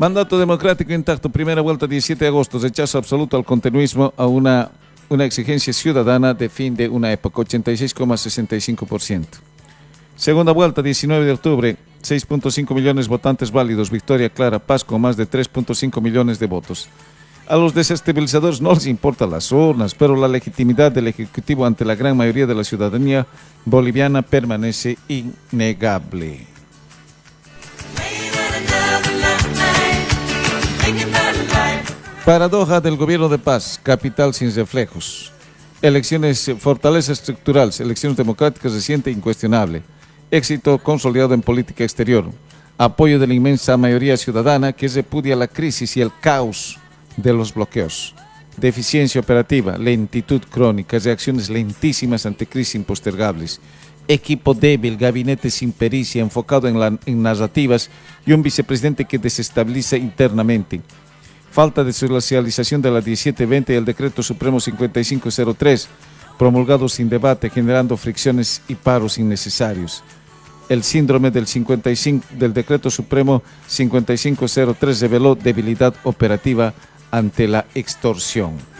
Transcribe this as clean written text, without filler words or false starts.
Mandato democrático intacto, primera vuelta 17 de agosto, rechazo absoluto al continuismo a una exigencia ciudadana de fin de una época, 86,65%. Segunda vuelta 19 de octubre, 6.5 millones de votantes válidos, victoria clara, paz con más de 3.5 millones de votos. A los desestabilizadores no les importan las urnas, pero la legitimidad del Ejecutivo ante la gran mayoría de la ciudadanía boliviana permanece innegable. Paradoja del gobierno de paz, capital sin reflejos. Elecciones, fortaleza estructural, elecciones democráticas reciente e incuestionable. Éxito consolidado en política exterior. Apoyo de la inmensa mayoría ciudadana que repudia la crisis y el caos de los bloqueos. Deficiencia operativa, lentitud crónica, reacciones lentísimas ante crisis impostergables. Equipo débil, gabinete sin pericia, enfocado en narrativas y un vicepresidente que desestabiliza internamente. Falta de socialización de la 1720 y el decreto supremo 5503, promulgado sin debate, generando fricciones y paros innecesarios. El síndrome del decreto supremo 5503 reveló debilidad operativa ante la extorsión.